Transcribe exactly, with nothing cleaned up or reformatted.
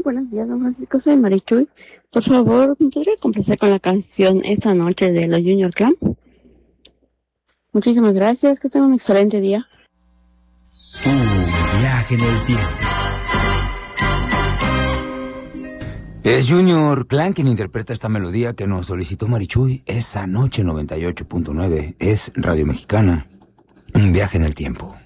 buenos días, don Francisco, soy Marichuy. Por favor, ¿me podría complacer con la canción Esta Noche de los Junior Clan? Muchísimas gracias, que tengan un excelente día. Un viaje en el tiempo. Es Junior Clan quien interpreta esta melodía que nos solicitó Marichuy. Esa noche noventa y ocho punto nueve es Radio Mexicana. Un viaje en el tiempo.